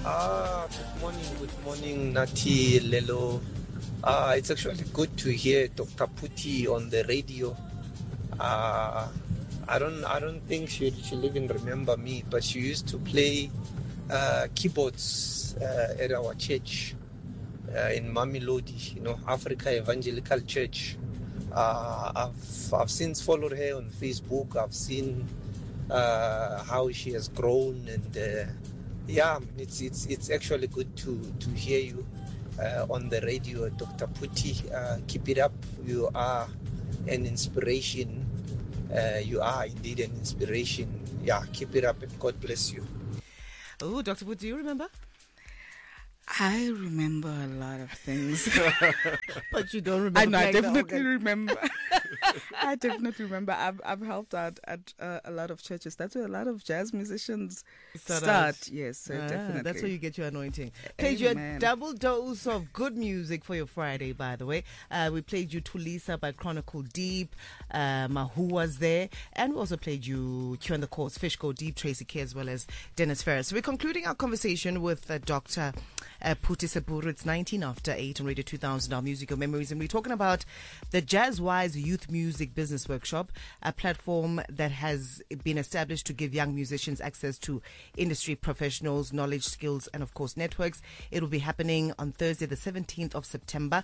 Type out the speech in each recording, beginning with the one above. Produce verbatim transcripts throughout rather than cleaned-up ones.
Ah, good morning, good morning, Nati, Lelo. Ah, it's actually good to hear Doctor Puti on the radio. Ah, I don't, I don't think she she'll even remember me, but she used to play uh, keyboards uh, at our church uh, in Mamelodi, you know, Africa Evangelical Church. Uh, I've I've since followed her on Facebook. I've seen uh, how she has grown, and uh, yeah, it's it's it's actually good to to hear you uh, on the radio, Doctor Puti. Uh, keep it up. You are an inspiration. Uh, you are indeed an inspiration. Yeah, keep it up, and God bless you. Oh, Doctor Puti, do you remember? I remember a lot of things. But you don't remember. I know, I playing the definitely organ. remember. I definitely remember. I've I've helped out at uh, a lot of churches. That's where a lot of jazz musicians Start start. out. Yes, so Ah, definitely. That's where you get your anointing. Played you a Amen. double dose of good music for your Friday, by the way. Uh, we played you Tulisa by Chronicle Deep. Uh, Mahu was there. And we also played you Q and the Course, Fish Go Deep, Tracy K, as well as Dennis Ferris. So we're concluding our conversation with uh, Doctor Uh, Puti Seburu. It's nineteen after eight on Radio two thousand, our musical memories. And we're talking about the Jazzwise Youth Music Business Workshop, a platform that has been established to give young musicians access to industry professionals, knowledge, skills, and of course networks. It will be happening on Thursday, the seventeenth of September,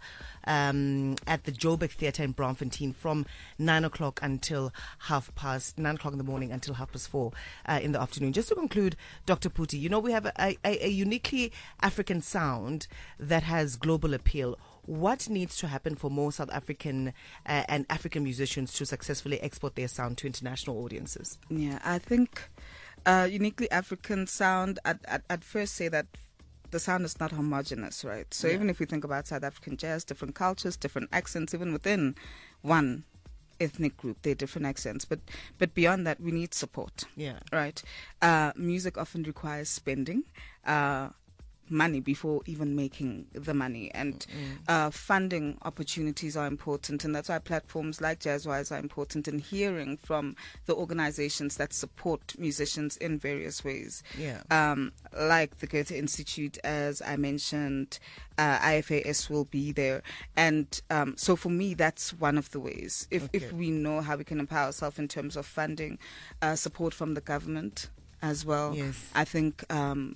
um, at the Joburg Theatre in Braamfontein from nine o'clock until half past, nine o'clock in the morning until half past four uh, in the afternoon. Just to conclude, Doctor Puti, you know, we have a, a, a uniquely African sound that has global appeal. What needs to happen for more South African uh, and African musicians to successfully export their sound to international audiences? Yeah, I think uh, uniquely African sound, I'd, I'd, I'd first say that the sound is not homogenous, right? So Yeah. even if we think about South African jazz, different cultures, different accents, even within one ethnic group, there are different accents. But but beyond that, we need support. Yeah. Right? Uh, music often requires spending uh, money before even making the money, and uh, funding opportunities are important, and that's why platforms like Jazzwise are important, in hearing from the organizations that support musicians in various ways. Yeah. Um, like the Goethe Institute, as I mentioned, uh, I F A S will be there, and um, so for me, that's one of the ways. If Okay. if we know how we can empower ourselves in terms of funding, uh, support from the government as well. Yes. I think um,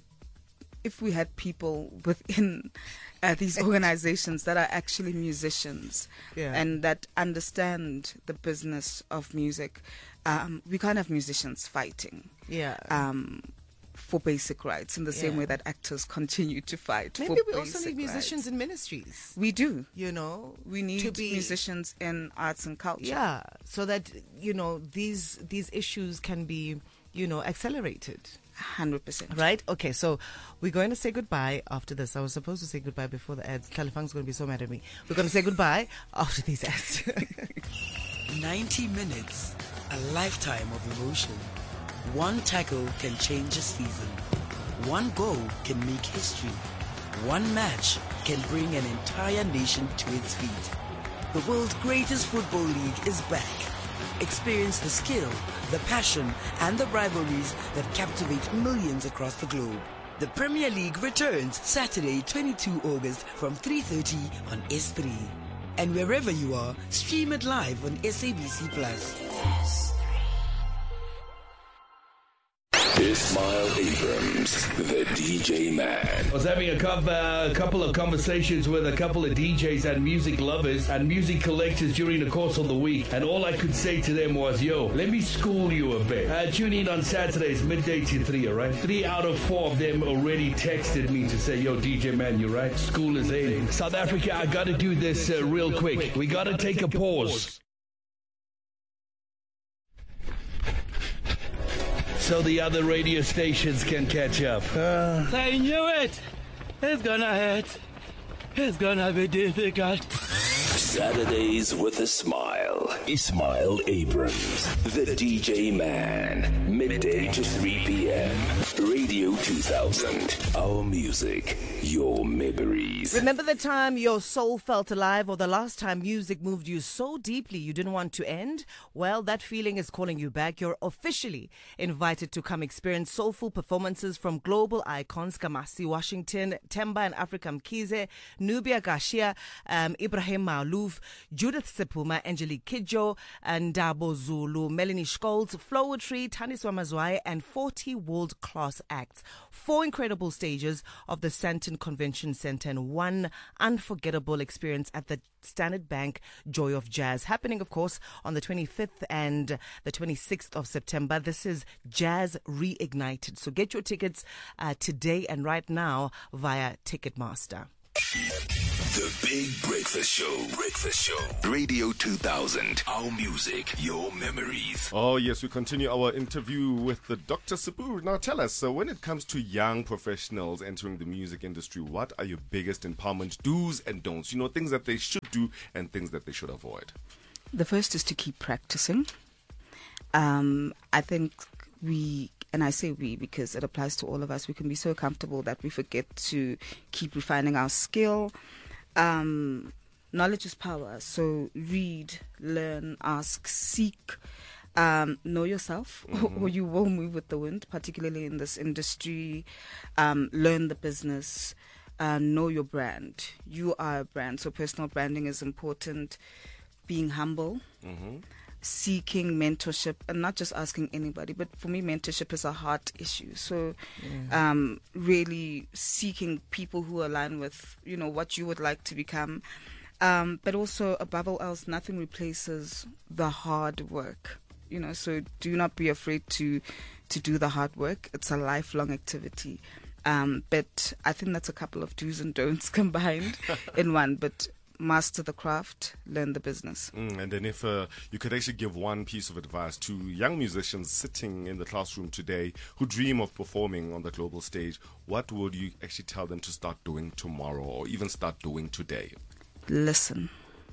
if we had people within uh, these organizations that are actually musicians Yeah. and that understand the business of music, um, we can't have musicians fighting Yeah. um, for basic rights in the same Yeah. way that actors continue to fight Maybe for we also basic need musicians rights. in ministries. We do. You know, We need to be musicians in arts and culture. Yeah, so that you know these these issues can be you know accelerated. one hundred percent. Right? Okay, so we're going to say goodbye after this. I was supposed to say goodbye before the ads. Kalifang's going to be so mad at me. We're going to say goodbye after these ads. ninety minutes, a lifetime of emotion. One tackle can change a season. One goal can make history. One match can bring an entire nation to its feet. The world's greatest football league is back. Experience the skill, the passion, and the rivalries that captivate millions across the globe. The Premier League returns Saturday, twenty-second of August from three thirty on S three. And wherever you are, stream it live on S A B C Plus. Ismail Abrams, the D J Man. I was having a couple, uh, couple of conversations with a couple of D Js and music lovers and music collectors during the course of the week, and all I could say to them was, yo, let me school you a bit. Uh, tune in on Saturdays, midday to three, alright? Three out of four of them already texted me to say, yo, D J Man, you're right. School is in. South Africa, I gotta do this uh, real quick. We gotta take a pause. So the other radio stations can catch up. Uh, I knew it. It's gonna hurt. It's gonna be difficult. Saturdays with a smile. Ismail Abrams, the D J Man. Midday to three p.m. Radio two thousand. Our music, your memories. Remember the time your soul felt alive, or the last time music moved you so deeply you didn't want to end? Well, that feeling is calling you back. You're officially invited to come experience soulful performances from global icons Kamasi Washington, Temba and Africa Mkhize, Nubia Gashia, um, Ibrahim Malouf, Judith Sepuma, Angelique Kidjo, Ndabo Zulu, Melanie Scholz, Flowetry, Taniswa Mazwai, and forty world-class acts. Four incredible stages of the Sandton Convention Center and one unforgettable experience at the Standard Bank Joy of Jazz, happening, of course, on the twenty-fifth and the twenty-sixth of September. This is Jazz Reignited. So get your tickets uh, today and right now via Ticketmaster. The Big Breakfast Show. Breakfast Show. Radio two thousand. Our music, your memories. Oh, yes, we continue our interview with the Doctor Sipuru. Now, tell us, so when it comes to young professionals entering the music industry, what are your biggest empowerment do's and don'ts? You know, things that they should do and things that they should avoid. The first is to keep practicing. Um, I think we, and I say we because it applies to all of us, we can be so comfortable that we forget to keep refining our skill. Um, knowledge is power. So read, learn, ask, seek, um, know yourself, mm-hmm. or you will move with the wind, particularly in this industry. Um, learn the business, uh, know your brand. You are a brand, so personal branding is important. Being humble. Mm-hmm. Seeking mentorship, and not just asking anybody, but for me mentorship is a heart issue. So yeah. um, really seeking people who align with, you know, what you would like to become. Um, but also, above all else, nothing replaces the hard work. You know, so do not be afraid to to do the hard work. It's a lifelong activity. Um, but I think that's a couple of do's and don'ts combined in one. But master the craft, learn the business. Mm, and then if uh, you could actually give one piece of advice to young musicians sitting in the classroom today who dream of performing on the global stage, what would you actually tell them to start doing tomorrow or even start doing today? Listen.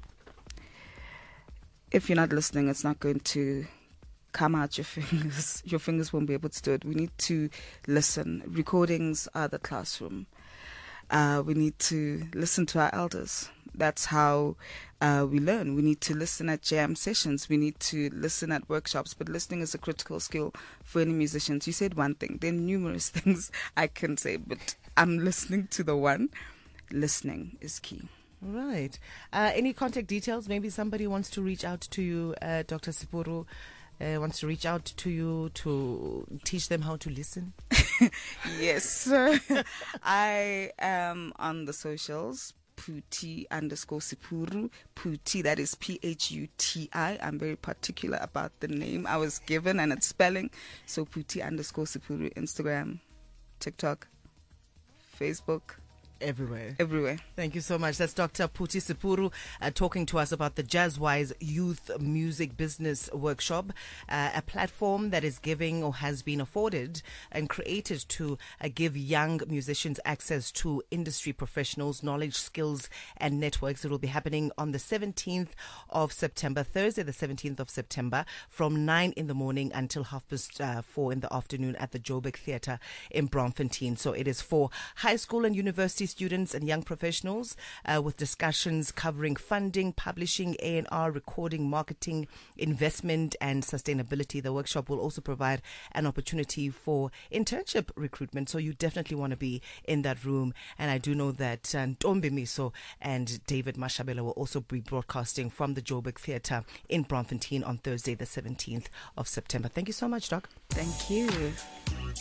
If you're not listening, it's not going to come out your fingers. Your fingers won't be able to do it. We need to listen. Recordings are the classroom. Uh, we need to listen to our elders. That's how uh, we learn. We need to listen at jam sessions. We need to listen at workshops. But listening is a critical skill for any musicians. You said one thing. There are numerous things I can say, but I'm listening to the one. Listening is key. Right. Uh, any contact details? Maybe somebody wants to reach out to you, uh, Doctor Sipuru. Uh, wants to reach out to you to teach them how to listen? Yes. I am on the socials, Phuti underscore Sipuru. Phuti, that is P H U T I. I'm very particular about the name I was given and its spelling. So Phuti underscore Sipuru, Instagram, TikTok, Facebook. Everywhere. Everywhere. Thank you so much. That's Doctor Phuti Sipuru uh, talking to us about the Jazzwise Youth Music Business Workshop, uh, a platform that is giving or has been afforded and created to uh, give young musicians access to industry professionals, knowledge, skills, and networks. It will be happening on the seventeenth of September, Thursday, the seventeenth of September, from nine in the morning until half past uh, four in the afternoon at the Joburg Theatre in Braamfontein. So it is for high school and university students and young professionals, uh, with discussions covering funding, publishing, A and R, recording, marketing, investment, and sustainability. The workshop will also provide an opportunity for internship recruitment, so you definitely want to be in that room. And I do know that uh, Ntombi Miso and David Mashabela will also be broadcasting from the Joburg Theatre in Braamfontein on Thursday, the seventeenth of September. Thank you so much, Doc. Thank you.